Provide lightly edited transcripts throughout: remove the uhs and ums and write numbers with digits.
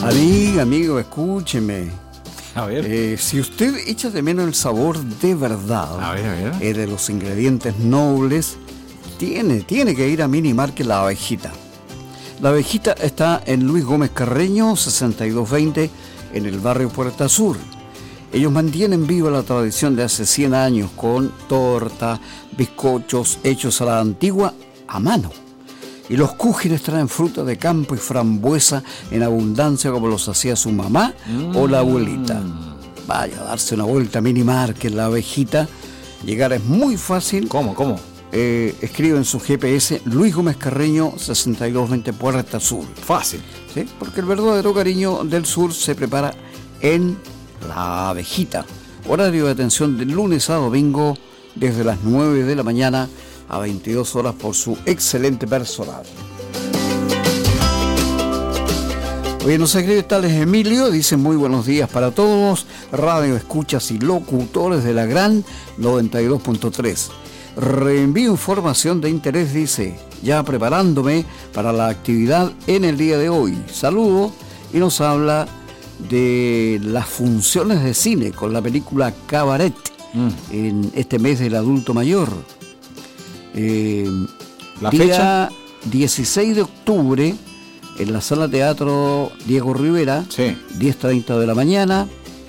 Amigo, escúcheme. A ver. Si usted echa de menos el sabor de verdad, A ver. de los ingredientes nobles, tiene que ir a Minimarket La Abejita. La Abejita está en Luis Gómez Carreño, 6220, en el barrio Puerta Sur. Ellos mantienen viva la tradición de hace 100 años con torta, bizcochos hechos a la antigua a mano. Y los cúgenes traen fruta de campo y frambuesa en abundancia como los hacía su mamá o la abuelita. Vaya, a darse una vuelta a Minimarket La Abejita. Llegar es muy fácil. ¿Cómo? Escribe en su GPS Luis Gómez Carreño 6220 Puerta Sur. Fácil. ¿Sí? Porque el verdadero cariño del sur se prepara en La Abejita. Horario de atención de lunes a domingo desde las 9 de la mañana a 22 horas por su excelente personal. Oye, nos escribe Tales Emilio, dice muy buenos días para todos, radio escuchas y locutores de la gran 92.3. Reenvío información de interés, dice, ya preparándome para la actividad en el día de hoy. Saludo, y nos habla de las funciones de cine con la película Cabaret en este mes del adulto mayor. ¿La día fecha? 16 de octubre en la sala teatro Diego Rivera, Sí. 10:30 de la mañana,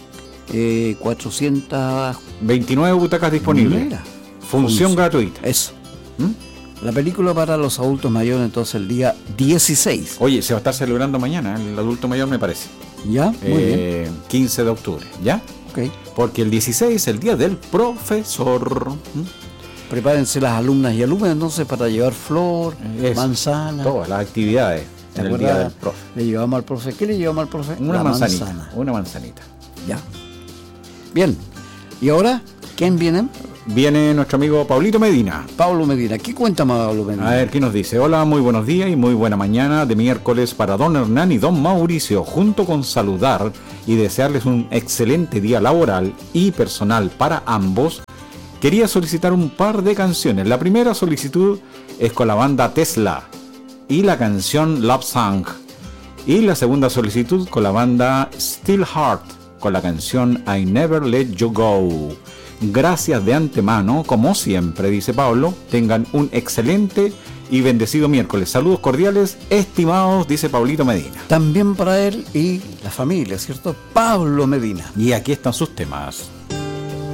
400 29 butacas disponibles. Mira. Función gratuita. Eso. La película para los adultos mayores entonces el día 16. Oye, se va a estar celebrando mañana el adulto mayor, me parece. ¿Ya? Muy bien. 15 de octubre, ¿ya? Ok. Porque el 16 es el día del profesor. Prepárense las alumnas y alumnos entonces para llevar flor, Eso, manzana. Todas las actividades ¿Te en el acuerdas? día del profe. Le llevamos al profe. ¿Qué le llevamos al profe? Una La manzanita. manzana. Una manzanita. Ya. Bien. ¿Y ahora quién viene? Viene nuestro amigo Paulito Medina. Pablo Medina. ¿Qué cuenta Pablo Medina? A ver, ¿qué nos dice? Hola, muy buenos días y muy buena mañana de miércoles para don Hernán y don Mauricio, junto con saludar y desearles un excelente día laboral y personal para ambos. Quería solicitar un par de canciones. La primera solicitud es con la banda Tesla y la canción Love Song. Y la segunda solicitud con la banda Still Heart con la canción I Never Let You Go. Gracias de antemano, como siempre, dice Pablo. Tengan un excelente y bendecido miércoles. Saludos cordiales, estimados, dice Paulito Medina. También para él y la familia, ¿cierto? Pablo Medina. Y aquí están sus temas.